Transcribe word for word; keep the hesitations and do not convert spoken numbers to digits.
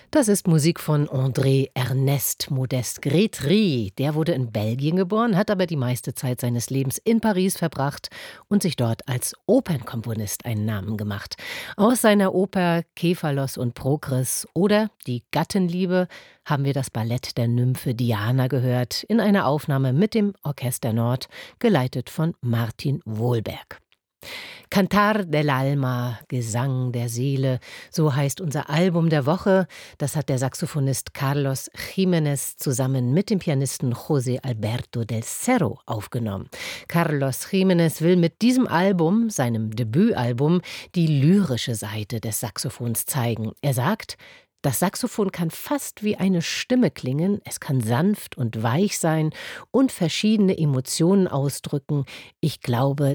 Das ist Musik von André Ernest Modest Grétry. Der wurde in Belgien geboren, hat aber die meiste Zeit seines Lebens in Paris verbracht und sich dort als Opernkomponist einen Namen gemacht. Aus seiner Oper Kefalos und Prokris oder Die Gattenliebe haben wir das Ballett der Nymphe Diana gehört, in einer Aufnahme mit dem Orchester Nord, geleitet von Martin Wohlberg. Cantar dell'Alma, Gesang der Seele, so heißt unser Album der Woche. Das hat der Saxophonist Carlos Jiménez zusammen mit dem Pianisten José Alberto del Cerro aufgenommen. Carlos Jiménez will mit diesem Album, seinem Debütalbum, die lyrische Seite des Saxophons zeigen. Er sagt: Das Saxophon kann fast wie eine Stimme klingen, es kann sanft und weich sein und verschiedene Emotionen ausdrücken. Ich glaube,